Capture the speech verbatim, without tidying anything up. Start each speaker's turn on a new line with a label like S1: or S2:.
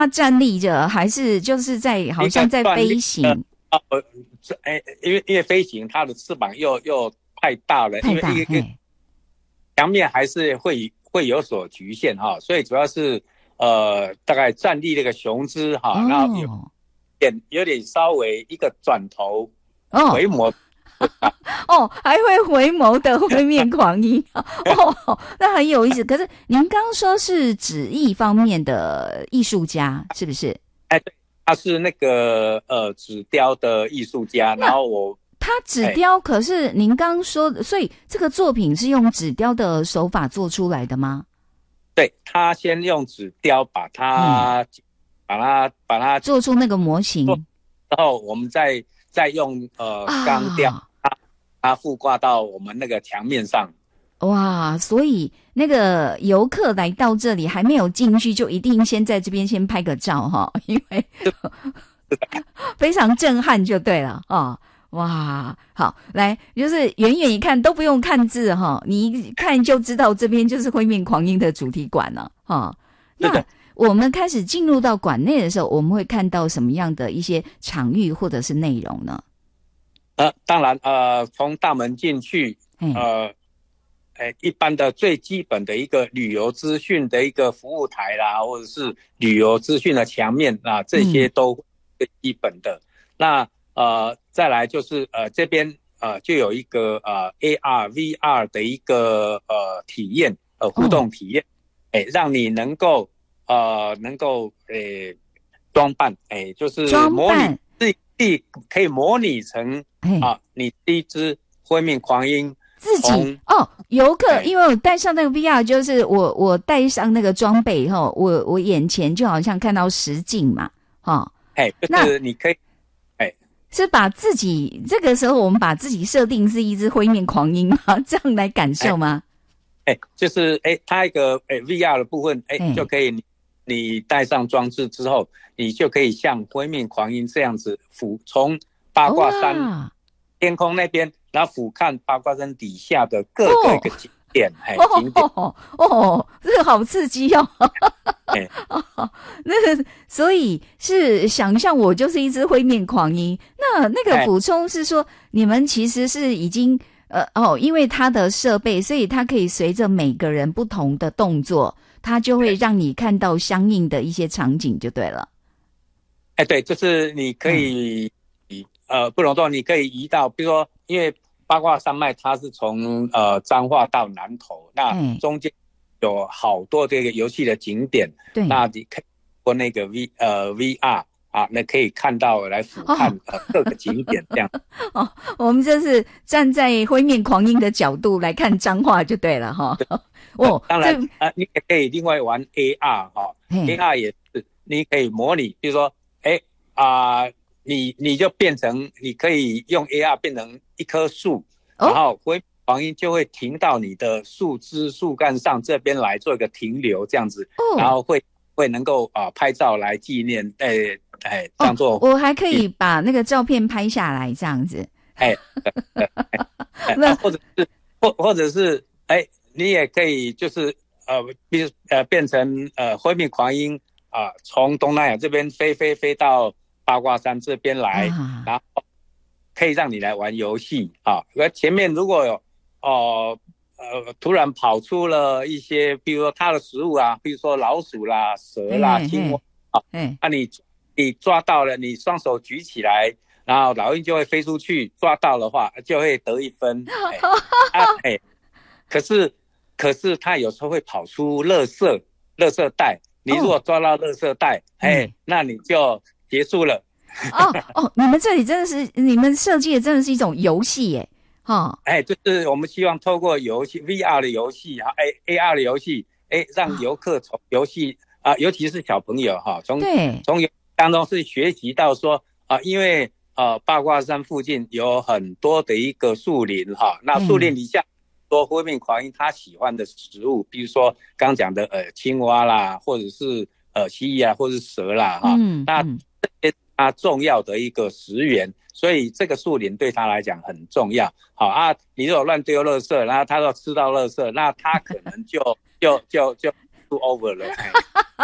S1: 它站立着，还是就是在好像在飞行？
S2: 呃，哎，因为因为飞行，它的翅膀又又太大了，
S1: 太大，
S2: 因为一个墙面还是会会有所局限哈，所以主要是呃大概站立那个雄姿哈，
S1: 哦、
S2: 然后有点有点稍微一个转头回眸。哦
S1: 哦，还会回眸的灰面狂鹰哦，那很有意思。可是您刚刚说是纸艺方面的艺术家，是不是？
S2: 哎，对，他是那个呃纸雕的艺术家，然后我
S1: 他纸雕，可是您刚刚说的，所以这个作品是用纸雕的手法做出来的吗？
S2: 对，他先用纸雕把它、嗯、把它把它
S1: 做出那个模型，
S2: 然后我们再再用呃钢雕。啊它附挂到我们那个墙面上。
S1: 哇，所以那个游客来到这里还没有进去，就一定先在这边先拍个照哈，因为非常震撼就对了哦。哇，好，来，就是远远一看都不用看字哈，你一看就知道这边就是灰面狂鹰的主题馆了哈。那我们开始进入到馆内的时候，我们会看到什么样的一些场域或者是内容呢？
S2: 呃，当然，呃，从大门进去，呃，呃，一般的最基本的一个旅游资讯的一个服务台啦，或者是旅游资讯的墙面啊，这些都最基本的。嗯、那呃，再来就是呃这边呃就有一个呃 A R、V R 的一个呃体验，呃互动体验，哎、哦，让你能够呃能够诶装扮，哎，就是模拟自己可以模拟成。啊，你第一只灰面狂鹰
S1: 自己哦，游客，因为我戴上那个 V R， 就是我我戴上那个装备以后，我我眼前就好像看到实境嘛，哈，
S2: 哎，就是你可以，哎，
S1: 是把自己这个时候我们把自己设定是一只灰面狂鹰吗？这样来感受吗？
S2: 哎，就是哎，它一个哎 V R 的部分，哎，就可以你你戴上装置之后，你就可以像灰面狂鹰这样子俯从八卦山、哦、天空那边，然后俯瞰八卦山底下的各个一个景点，哎、哦，景点
S1: 哦哦，这个好刺激哦！哎、哦，那个，所以是想象我就是一只灰面狂鹰。那那个补充是说，你们其实是已经呃哦，因为它的设备，所以它可以随着每个人不同的动作，它就会让你看到相应的一些场景，就对了。
S2: 哎，对，就是你可以。嗯呃，不能说你可以移到，比如说，因为八卦山脉它是从呃彰化到南投，那中间有好多这个游戏的景点，对，那你可以过那个 V 呃 V R 啊，那可以看到来俯瞰、哦、呃各个景点这样。
S1: 哦，我们这是站在灰面狂鹰的角度来看彰化就对了哈。
S2: 哦，当然啊、呃，你也可以另外玩 A R 哈、哦、，A R 也是你可以模拟，比如说，哎啊。呃你你就变成，你可以用 A R 变成一棵树，哦、然后灰狂鹰就会停到你的树枝、树干上这边来做一个停留，这样子，哦、然后会会能够啊、呃、拍照来纪念，哎哎，当做、
S1: 哦、我还可以把那个照片拍下来，这样子，
S2: 哎，那或者是或或者是哎，你也可以就是呃，比如呃变成呃灰面狂鹰啊、呃，从东南亚这边飞飞飞到八卦山这边来，啊、然后可以让你来玩游戏啊。而前面如果有哦 呃, 呃突然跑出了一些，比如说它的食物啊，比如说老鼠啦、蛇啦、青蛙啊，那、啊、你你抓到了，你双手举起来，然后老鹰就会飞出去，抓到的话就会得一分。哎啊哎，可是可是它有时候会跑出垃圾垃圾袋，你如果抓到垃圾袋，哎、哦，那你就结束了。
S1: 哦哦，你们这里真的是，你们设计的真的是一种游戏耶，哈！
S2: 哎，就是我们希望透过游戏 V R 的游戏哈，哎 A R 的游戏，哎，让游客从游戏啊、呃，尤其是小朋友哈，从从游戏当中是学习到说啊、呃，因为呃八卦山附近有很多的一个树林哈，那树林底下多灰面狂鹰它喜欢的食物，比如说刚讲的呃青蛙啦，或者是呃蜥蜴啊，或者是蛇啦哈，嗯、那这些它重要的一个食源，所以这个树林对他来讲很重要。好啊，你如果乱丢垃圾，然后他要吃到垃圾，那他可能就就就就 too over 了。